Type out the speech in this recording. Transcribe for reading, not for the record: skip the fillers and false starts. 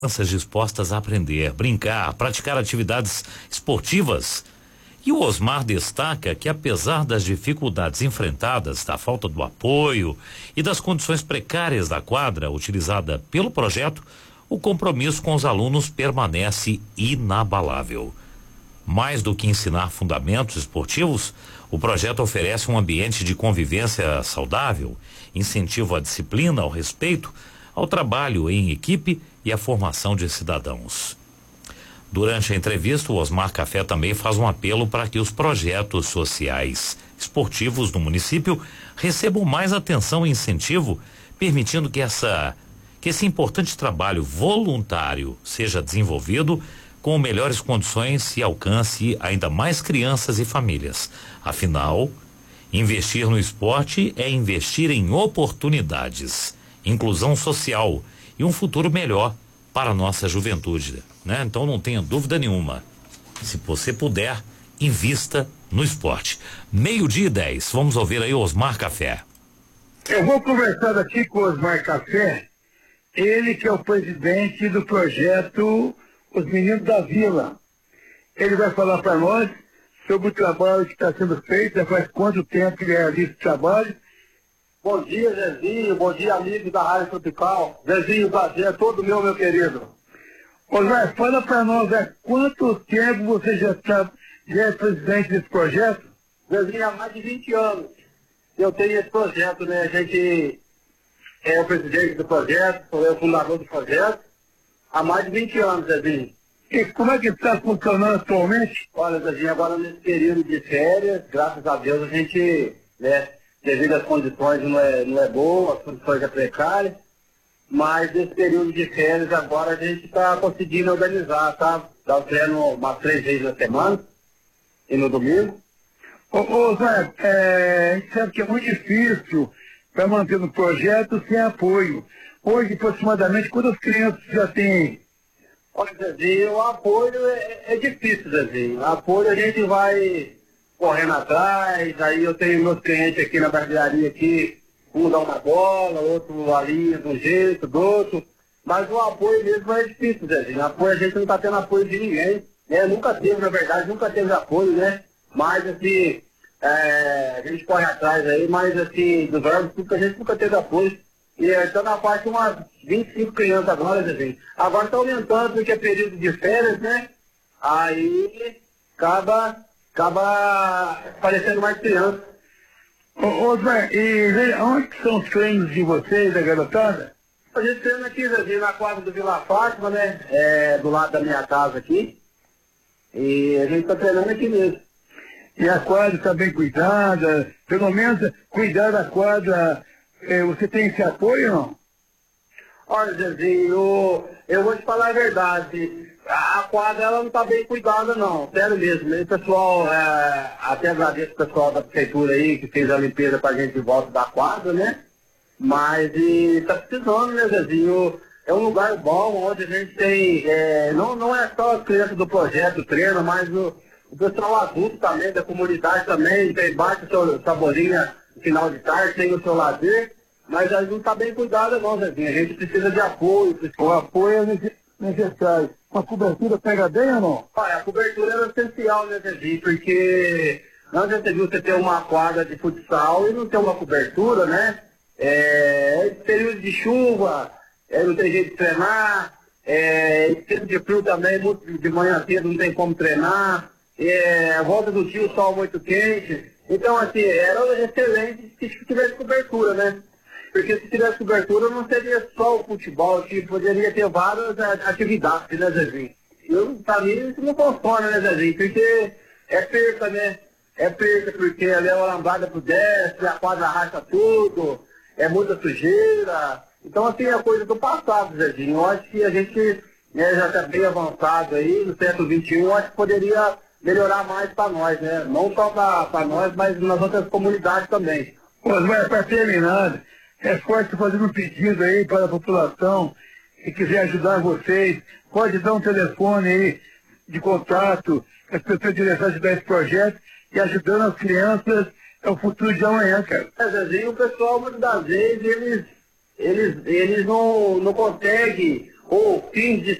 crianças dispostas a aprender, brincar, praticar atividades esportivas. E o Osmar destaca que, apesar das dificuldades enfrentadas, da falta do apoio e das condições precárias da quadra utilizada pelo projeto, o compromisso com os alunos permanece inabalável. Mais do que ensinar fundamentos esportivos, o projeto oferece um ambiente de convivência saudável, incentivo à disciplina, ao respeito, ao trabalho em equipe e à formação de cidadãos. Durante a entrevista, o Osmar Café também faz um apelo para que os projetos sociais esportivos do município recebam mais atenção e incentivo, permitindo que esse importante trabalho voluntário seja desenvolvido com melhores condições e alcance ainda mais crianças e famílias. Afinal, investir no esporte é investir em oportunidades, inclusão social e um futuro melhor para a nossa juventude, né? Então não tenha dúvida nenhuma. Se você puder, invista no esporte. 12:10, vamos ouvir aí o Osmar Café. Eu vou conversar aqui com o Osmar Café, ele que é o presidente do projeto Os Meninos da Vila. Ele vai falar para nós sobre o trabalho que está sendo feito, já faz quanto tempo que ele realiza esse trabalho. Bom dia, Zezinho. Bom dia, amigo da Rádio Tropical. Zezinho, prazer é todo meu querido. Osmar, fala para nós, há quanto tempo você já é presidente desse projeto? Zezinho, há mais de 20 anos eu tenho esse projeto, né? A gente é o presidente do projeto, sou eu o fundador do projeto, há mais de 20 anos, Zezinho. E como é que está funcionando atualmente? Olha, Zezinho, agora nesse período de férias, graças a Deus, a gente, né, devido às condições não é boa, as condições é precárias, mas nesse período de férias agora a gente está conseguindo organizar, tá? Dá o treino umas 3 vezes na semana e no domingo. Ô Zé, a gente sabe que é muito difícil para manter no projeto sem apoio. Hoje, aproximadamente, quantas crianças já tem? Olha, Zezinho, o apoio é difícil, Zezinho. O apoio a gente vai correndo atrás, aí eu tenho meus clientes aqui na barbearia aqui, um dá uma bola, outro ali de um jeito, do outro, mas o apoio mesmo é difícil, Zezinho. O apoio a gente não está tendo apoio de ninguém, né? Nunca teve, na verdade, nunca teve apoio, né? Mas assim, a gente corre atrás aí, mas assim, dos órgãos, tudo que a gente nunca teve apoio. E está na parte de umas 25 crianças agora, Zezinho. Agora está aumentando porque é período de férias, né? Aí acaba aparecendo mais crianças. Ô Zé, e onde que são os treinos de vocês, da garotada? A gente treina aqui, Zezinho, na quadra do Vila Fátima, né? Do lado da minha casa aqui. E a gente está treinando aqui mesmo. E a quadra está bem cuidada? Pelo menos cuidar da quadra, você tem esse apoio ou não? Olha, Zezinho, eu vou te falar a verdade. A quadra ela não está bem cuidada, não. Sério mesmo. E, pessoal, até agradeço o pessoal da prefeitura aí que fez a limpeza para a gente de volta da quadra, né? Mas está precisando, né, Zezinho? É um lugar bom, onde a gente tem, não é só as crianças do projeto treino, mas o pessoal adulto também, da comunidade também, tem bate sua bolinha no final de tarde, tem o seu lazer, mas a gente não está bem cuidado não, Zezinho. A gente precisa de apoio. O apoio é necessário. Uma cobertura pega bem ou não? Olha, a cobertura é essencial, né, Zezinho? Porque não adianta você ter uma quadra de futsal e não ter uma cobertura, né? Período de chuva, não tem jeito de treinar, tempo de frio também, muito de manhã cedo não tem como treinar, a volta do dia o sol muito quente. Então, assim, era excelente se tivesse cobertura, né? Porque se tivesse cobertura não seria só o futebol, que poderia ter várias atividades, né, Zezinho? Pra mim isso não funciona, né, Zezinho? Porque é perca, né? É perca porque ali é uma lambada pro desce, a quadra arrasta tudo, é muita sujeira. Então, assim, é coisa do passado, Zezinho. Eu acho que a gente já está bem avançado aí, no século XXI, eu acho que poderia melhorar mais para nós, né? Não só para nós, mas nas outras comunidades também. Osmar, para terminar, é forte fazendo um pedido aí para a população, se quiser ajudar vocês, pode dar um telefone aí de contato, que as pessoas interessam em ajudar esse projeto e ajudando as crianças é o futuro de amanhã, cara. Zezinho, o pessoal muitas das vezes, eles não conseguem ou fins de